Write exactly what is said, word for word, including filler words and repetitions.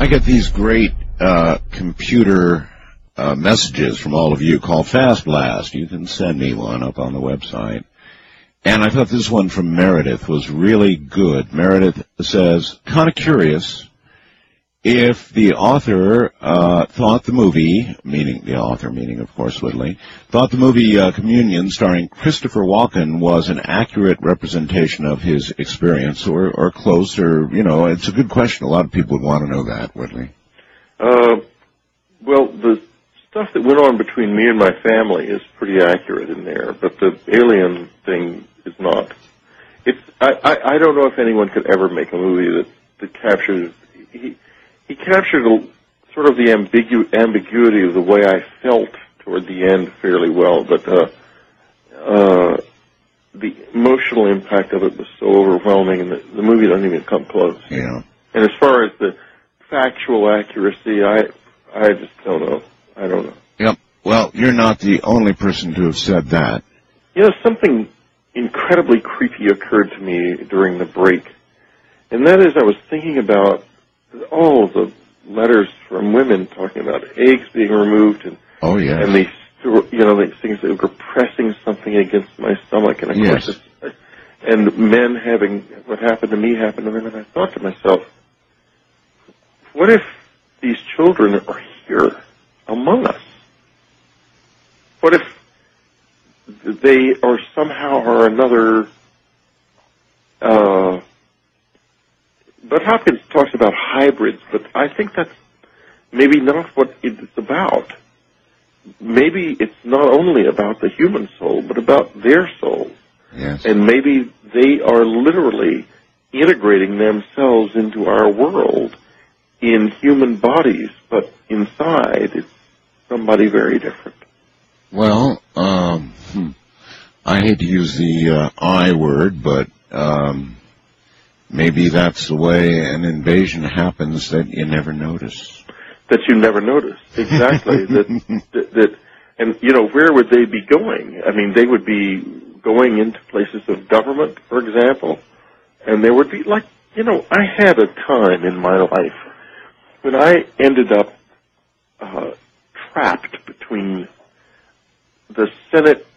I get these great uh, computer uh, messages from all of you called Fast Blast. You can send me one up on the website. And I thought this one from Meredith was really good. Meredith says, kind of curious if the author uh, thought the movie, meaning the author, meaning, of course, Whitley, thought the movie uh, Communion, starring Christopher Walken, was an accurate representation of his experience, or, or close, or, you know, it's a good question. A lot of people would want to know that, Whitley. Uh, well, the stuff that went on between me and my family is pretty accurate in there, but the alien thing is not. It's I, I, I don't know if anyone could ever make a movie that, that captures... He, He captured a, sort of the ambigu- ambiguity of the way I felt toward the end fairly well, but uh, uh, the emotional impact of it was so overwhelming, and the, the movie doesn't even come close. Yeah. And as far as the factual accuracy, I I just don't know. I don't know. Yep. Well, you're not the only person to have said that. You know, something incredibly creepy occurred to me during the break, and that is I was thinking about all the letters from women talking about eggs being removed, and oh yeah, and these you know these things that were pressing something against my stomach, and of yes. course, it's, and men having what happened to me happen to them, and I thought to myself, what if these children are here among us? What if they are somehow or another? Uh, But Hopkins talks about hybrids, but I think that's maybe not what it's about. Maybe it's not only about the human soul, but about their soul. Yes. And maybe they are literally integrating themselves into our world in human bodies, but inside it's somebody very different. Well, um, hmm. I hate to use the uh, I word, but... Um, maybe that's the way an invasion happens that you never notice. That you never notice, exactly. that, that, that, and you know, where would they be going? I mean, they would be going into places of government, for example, and there would be like, you know, I had a time in my life when I ended up uh, trapped between the Senate